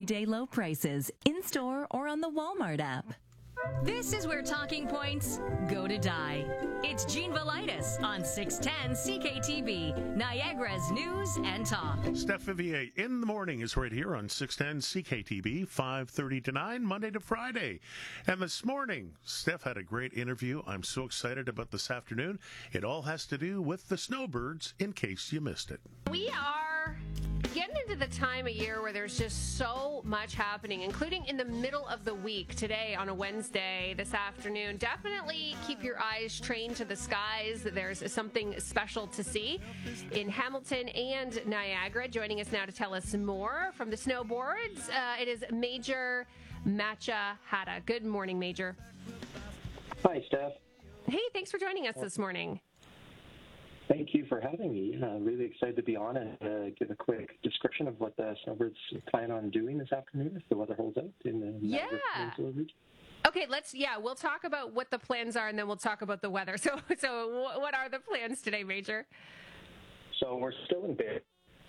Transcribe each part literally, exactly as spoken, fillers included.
Weekday low prices in-store or on the Walmart app. This is where talking points go to die. It's Gene Velitis on six ten C K T V, Niagara's News and Talk. Steph Vivier in the morning is right here on six ten C K T V, five thirty to nine, Monday to Friday. And this morning, Steph had a great interview. I'm so excited about this afternoon. It all has to do with the snowbirds, in case you missed it. We are getting into the time of year where there's just so much happening, including in the middle of the week today on a Wednesday, this afternoon. Definitely keep your eyes trained to the skies. There's something special to see in Hamilton and Niagara. Joining us now to tell us more from the snowboards, uh, it is Major Matcha Hatta. Good morning, Major. Hi, Steph. Hey, thanks for joining us this morning. Thank you for having me. Uh, really excited to be on and uh, give a quick description of what the snowbirds plan on doing this afternoon if the weather holds out in the yeah. Peninsula region. Okay, let's, yeah, we'll talk about what the plans are and then we'll talk about the weather. So, so what are the plans today, Major? So we're still in Barrie,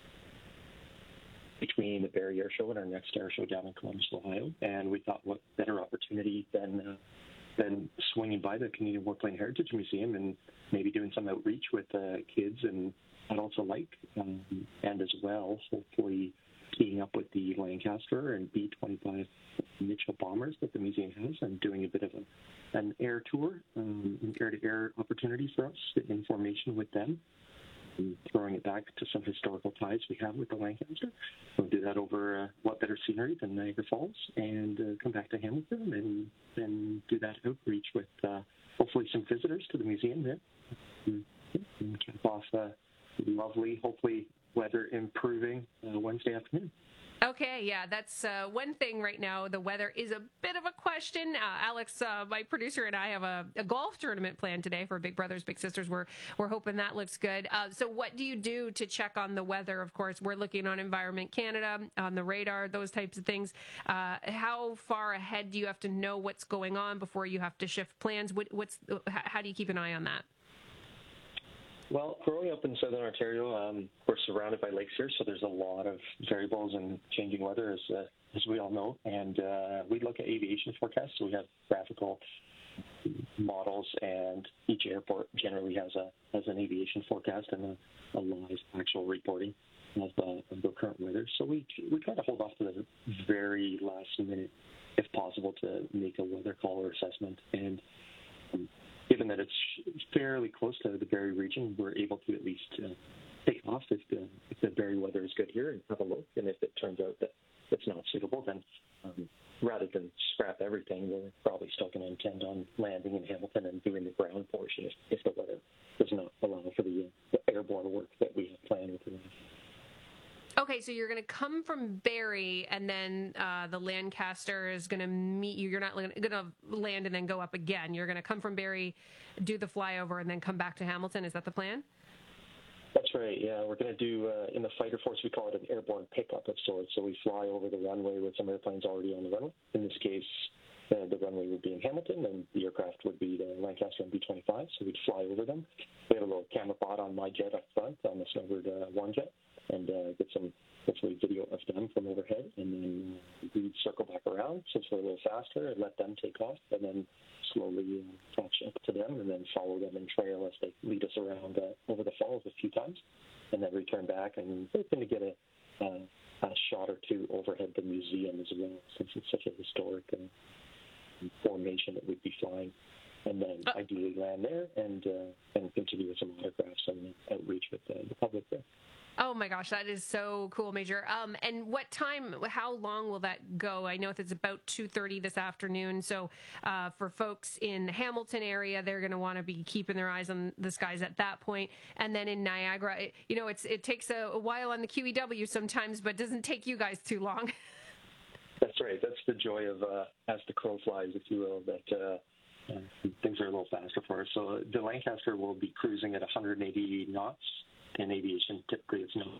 between the Barrie Air Show and our next air show down in Columbus, Ohio, and we thought what better opportunity than uh, than swinging by the Canadian Warplane Heritage Museum and maybe doing some outreach with uh, kids and adults alike, um, and as well, hopefully teaming up with the Lancaster and B twenty-five Mitchell bombers that the museum has and doing a bit of a, an air tour, um, an air-to-air opportunity for us in formation with them. And throwing it back to some historical ties we have with the Lancaster. We'll do that over uh, what better scenery than Niagara Falls, and uh, come back to Hamilton and then do that outreach with uh, hopefully some visitors to the museum there. And, and cap off uh, lovely, hopefully weather improving uh, Wednesday afternoon. Okay, yeah, that's uh, one thing right now. The weather is a bit of a question. Uh, Alex, uh, my producer, and I have a, a golf tournament planned today for Big Brothers Big Sisters. We're we're hoping that looks good. Uh, so what do you do to check on the weather? Of course, we're looking on Environment Canada, on the radar, those types of things. Uh, how far ahead do you have to know what's going on before you have to shift plans? What, what's how do you keep an eye on that? Well, growing up in Southern Ontario, um, we're surrounded by lakes here, so there's a lot of variables in changing weather, as uh, as we all know. And uh, we look at aviation forecasts, so we have graphical models, and each airport generally has a has an aviation forecast and a, a live actual reporting of, uh, of the current weather. So we we try to hold off to the very last minute, if possible, to make a weather call or assessment. And um, given that it's fairly close to the Barrie region, we're able to at least uh, take off if the, if the Barrie weather is good here and have a look. And if it turns out that it's not suitable, then um, rather than scrap everything, we're probably still going to intend on landing in Hamilton and doing the ground portion if, if the weather does not allow for the, uh, the airborne work that we have planned with the Okay, so you're going to come from Barrie, and then uh, the Lancaster is going to meet you. You're not going to land and then go up again. You're going to come from Barrie, do the flyover, and then come back to Hamilton. Is that the plan? That's right, yeah. We're going to do, uh, in the fighter force, we call it an airborne pickup of sorts. So we fly over the runway with some airplanes already on the runway. In this case, uh, the runway would be in Hamilton, and the aircraft would be the Lancaster and B twenty-five, so we'd fly over them. We have a little camera pod on my jet up front, on the Snowbird uh, one jet, and uh, get some hopefully video of them from overhead, and then uh, we'd circle back around since we're a little faster and let them take off, and then slowly uh, catch up to them and then follow them and trail as they lead us around uh, over the falls a few times, and then return back and hoping to get a, uh, a shot or two overhead the museum as well, since it's such a historic uh, formation that we'd be flying. And then uh, ideally land there and uh, and continue with some autographs and outreach with uh, the public there. Oh my gosh, that is so cool, Major. Um, and what time, how long will that go? I know it's about two thirty this afternoon. So uh, for folks in the Hamilton area, they're going to want to be keeping their eyes on the skies at that point. And then in Niagara, it, you know, it's it takes a, a while on the Q E W sometimes, but doesn't take you guys too long. That's right. That's the joy of uh, as the crow flies, if you will, that uh, uh, things are a little faster for us. So the Lancaster will be cruising at one hundred eighty knots. In aviation, typically it's no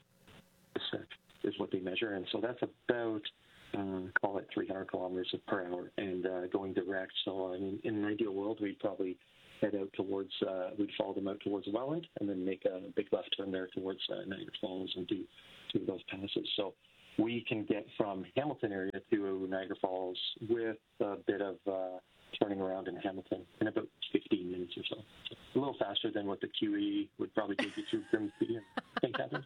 is what they measure, and so that's about uh, call it three hundred kilometers per hour, and uh, going direct. So I mean, in an ideal world, we'd probably head out towards, uh, we'd follow them out towards Welland, and then make a big left turn there towards uh, Niagara Falls and do two of those passes. So we can get from Hamilton area to Niagara Falls with a bit of uh, turning around in Hamilton in about fifteen minutes or so. so. A little faster than what the Q E would probably take you through Grimsby and Saint Catharines.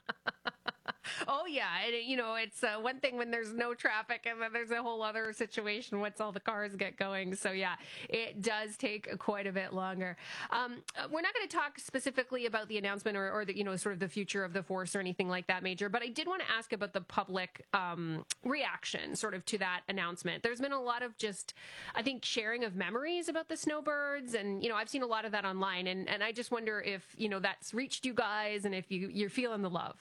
Oh, yeah. And, you know, it's uh, one thing when there's no traffic, and then there's a whole other situation once all the cars get going. So, yeah, it does take quite a bit longer. Um, we're not going to talk specifically about the announcement or, or the, you know, sort of the future of the force or anything like that, Major. But I did want to ask about the public um, reaction sort of to that announcement. There's been a lot of just, I think, sharing of memories about the snowbirds. And, you know, I've seen a lot of that online. And, and I just wonder if, you know, that's reached you guys and if you, you're feeling the love.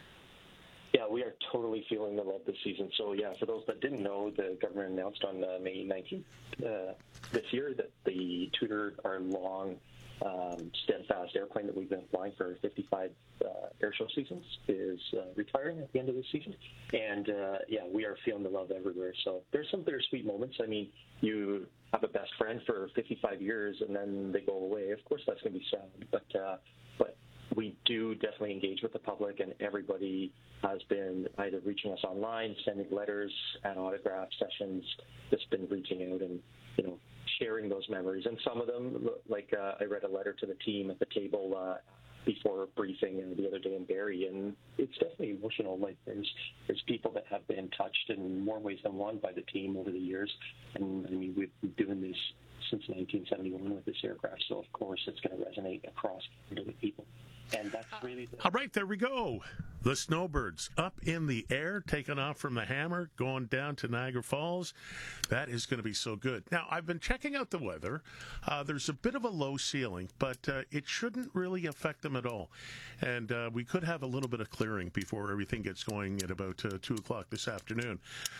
Yeah, we are totally feeling the love this season. So, yeah, for those that didn't know, the government announced on uh, May nineteenth uh, this year that the Tudor, our long, um, steadfast airplane that we've been flying for fifty-five uh, air show seasons is uh, retiring at the end of this season. And, uh, yeah, we are feeling the love everywhere. So there's some bittersweet moments. I mean, you have a best friend for fifty-five years and then they go away. Of course, that's going to be sad. But, uh, but we do definitely engage with the public, and everybody has been either reaching us online, sending letters and autograph sessions, just been reaching out and, you know, sharing those memories. And some of them, like uh, I read a letter to the team at the table uh, before a briefing uh, the other day in Barrie, and it's definitely emotional. Like there's there's people that have been touched in more ways than one by the team over the years. And I mean, we've been doing this since nineteen seventy-one with this aircraft, so of course it's going to resonate across with people. And that's really the- All right, there we go. The Snowbirds up in the air, taking off from the Hammer, going down to Niagara Falls. That is going to be so good. Now, I've been checking out the weather. Uh, there's a bit of a low ceiling, but uh, it shouldn't really affect them at all. And uh, we could have a little bit of clearing before everything gets going at about uh, two o'clock this afternoon.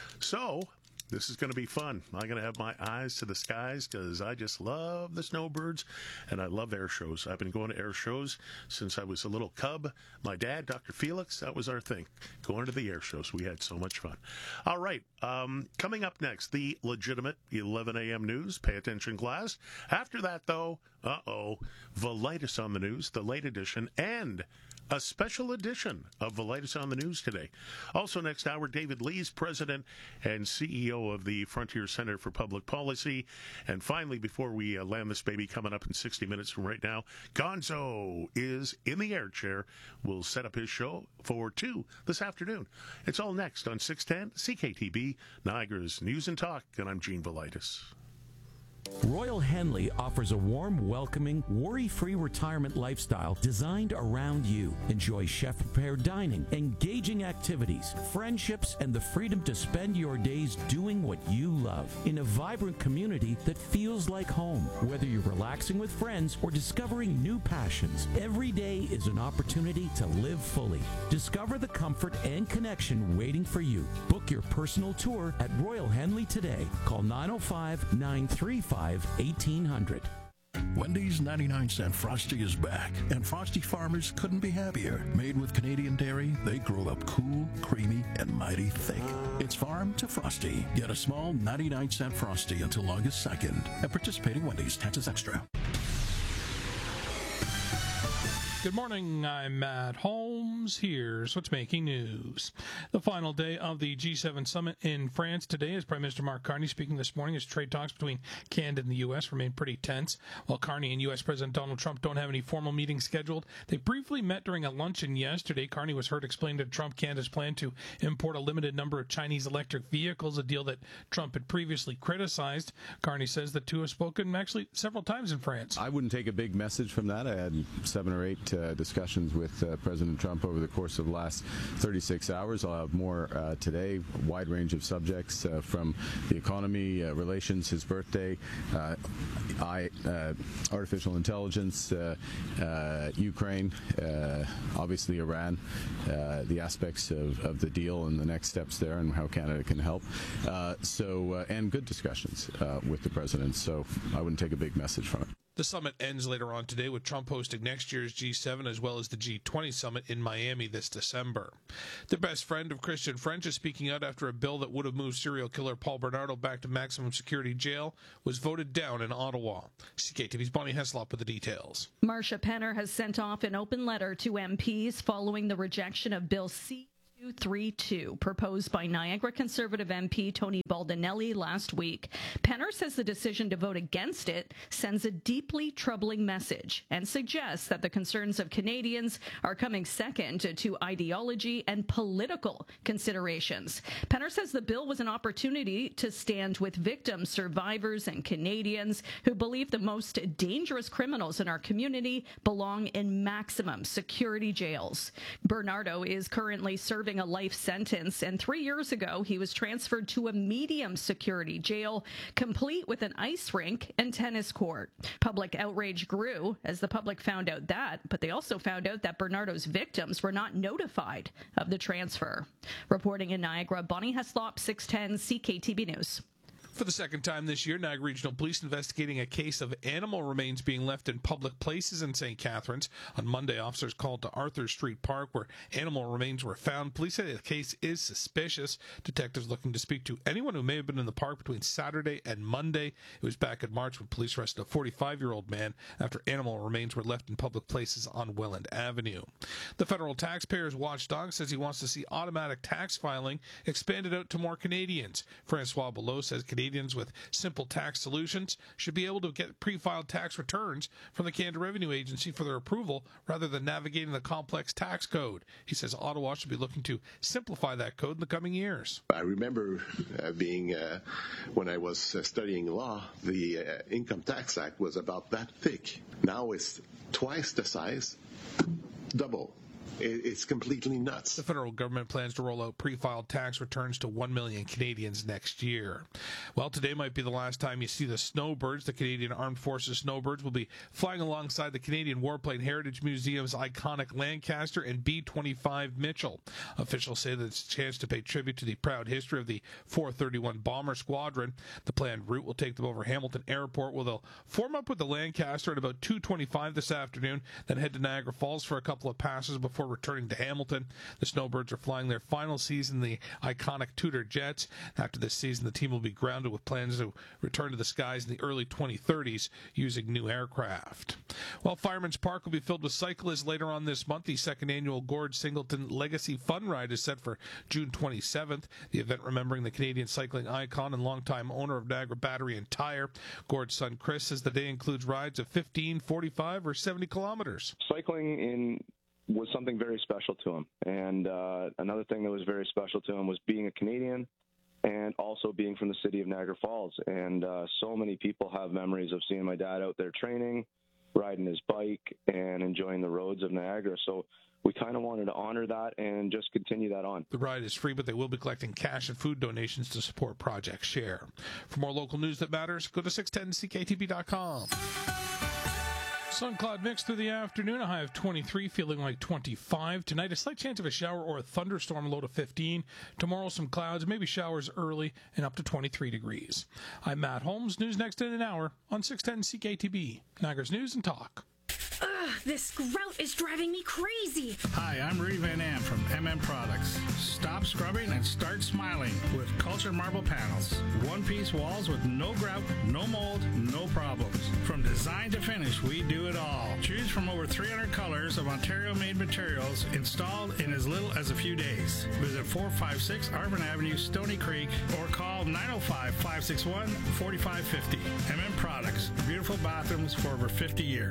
So this is going to be fun. I'm going to have my eyes to the skies because I just love the snowbirds and I love air shows. I've been going to air shows since I was a little cub. My dad, Doctor Felix, that was our thing. Going to the air shows. We had so much fun. All right. Um, coming up next, the legitimate eleven a.m. news. Pay attention, class. After that, though, uh-oh, Velitis on the news, the late edition, and a special edition of Velitis on the News today. Also next hour, David Lees, President and C E O of the Frontier Center for Public Policy. And finally, before we uh, land this baby coming up in sixty minutes from right now, Gonzo is in the air chair. We'll set up his show for two this afternoon. It's all next on six ten C K T B, Niagara's News and Talk, and I'm Gene Velitis. Royal Henley offers a warm, welcoming, worry-free retirement lifestyle designed around you. Enjoy chef-prepared dining, engaging activities, friendships, and the freedom to spend your days doing what you love in a vibrant community that feels like home. Whether you're relaxing with friends or discovering new passions, every day is an opportunity to live fully. Discover the comfort and connection waiting for you. Book your personal tour at Royal Henley today. Call nine oh five, nine three five, eighteen hundred. Wendy's ninety-nine cent Frosty is back, and Frosty farmers couldn't be happier. Made with Canadian dairy, they grow up cool, creamy, and mighty thick. It's farm to Frosty. Get a small ninety-nine cent Frosty until August second at participating Wendy's. Taxes extra. Good morning, I'm Matt Holmes. Here's what's making news. The final day of the G seven summit in France today is Prime Minister Mark Carney speaking this morning as trade talks between Canada and the U S remain pretty tense. While Carney and U S President Donald Trump don't have any formal meetings scheduled, they briefly met during a luncheon yesterday. Carney was heard explain to Trump Canada's plan to import a limited number of Chinese electric vehicles, a deal that Trump had previously criticized. Carney says the two have spoken actually several times in France. I wouldn't take a big message from that. I had seven or eight Uh, discussions with uh, President Trump over the course of the last thirty-six hours. I'll have more uh, today, a wide range of subjects uh, from the economy, uh, relations, his birthday, uh, I, uh, artificial intelligence, uh, uh, Ukraine, uh, obviously Iran, uh, the aspects of, of the deal and the next steps there and how Canada can help. Uh, so, uh, and good discussions uh, with the President. So I wouldn't take a big message from it. The summit ends later on today with Trump hosting next year's G seven as well as the G twenty summit in Miami this December. The best friend of Christian French is speaking out after a bill that would have moved serial killer Paul Bernardo back to maximum security jail was voted down in Ottawa. C K T V's Bonnie Heslop with the details. Marsha Penner has sent off an open letter to M Ps following the rejection of Bill C two thirty-two, proposed by Niagara Conservative M P Tony Baldinelli last week. Penner says the decision to vote against it sends a deeply troubling message and suggests that the concerns of Canadians are coming second to ideology and political considerations. Penner says the bill was an opportunity to stand with victims, survivors, and Canadians who believe the most dangerous criminals in our community belong in maximum security jails. Bernardo is currently serving a life sentence, and three years ago he was transferred to a medium security jail, complete with an ice rink and tennis court. Public outrage grew as the public found out that, but they also found out that Bernardo's victims were not notified of the transfer. Reporting in Niagara, Bonnie Heslop, six ten C K T B News. For the second time this year, Niagara Regional Police investigating a case of animal remains being left in public places in Saint Catharines. On Monday, officers called to Arthur Street Park where animal remains were found. Police say the case is suspicious. Detectives looking to speak to anyone who may have been in the park between Saturday and Monday. It was back in March when police arrested a forty-five-year-old man after animal remains were left in public places on Welland Avenue. The federal taxpayers watchdog says he wants to see automatic tax filing expanded out to more Canadians. Francois Belot says Canadians Canadians with simple tax solutions should be able to get pre-filed tax returns from the Canada Revenue Agency for their approval rather than navigating the complex tax code. He says Ottawa should be looking to simplify that code in the coming years. I remember uh, being, uh, when I was uh, studying law, the uh, Income Tax Act was about that thick. Now it's twice the size, double. It's completely nuts. The federal government plans to roll out pre-filed tax returns to one million Canadians next year. Well, today might be the last time you see the snowbirds. The Canadian Armed Forces snowbirds will be flying alongside the Canadian Warplane Heritage Museum's iconic Lancaster and B twenty-five Mitchell. Officials say that it's a chance to pay tribute to the proud history of the four thirty-one Bomber Squadron. The planned route will take them over Hamilton Airport, where they'll form up with the Lancaster at about two twenty-five this afternoon, then head to Niagara Falls for a couple of passes before returning to Hamilton. The Snowbirds are flying their final season, the iconic Tudor jets. After this season, the team will be grounded with plans to return to the skies in the early twenty thirties using new aircraft. Well, Fireman's Park will be filled with cyclists later on this month. The second annual Gord Singleton Legacy Fun Ride is set for June twenty-seventh. The event remembering the Canadian cycling icon and longtime owner of Niagara Battery and Tire. Gord's son Chris says the day includes rides of fifteen, forty-five, or seventy kilometers. Cycling in was something very special to him. And uh, another thing that was very special to him was being a Canadian and also being from the city of Niagara Falls. And uh, so many people have memories of seeing my dad out there training, riding his bike, and enjoying the roads of Niagara. So we kind of wanted to honor that and just continue that on. The ride is free, but they will be collecting cash and food donations to support Project Share. For more local news that matters, go to six ten C K T B dot com. Sun cloud mix through the afternoon, a high of twenty-three, feeling like twenty-five. Tonight, a slight chance of a shower or a thunderstorm, low to fifteen. Tomorrow, some clouds, maybe showers early, and up to twenty-three degrees. I'm Matt Holmes. News next in an hour on six ten C K T B, Niagara's News and Talk. Ugh, this grout is driving me crazy. Hi, I'm Rudy Van Am from M M Products. Stop scrubbing and start smiling with Culture Marble Panels. One-piece walls with no grout, no mold, no problems. From design to finish, we do it all. Choose from over three hundred colors of Ontario-made materials installed in as little as a few days. Visit four five six Arvin Avenue, Stony Creek, or call nine oh five, five six one, four five five oh. M M Products, beautiful bathrooms for over fifty years.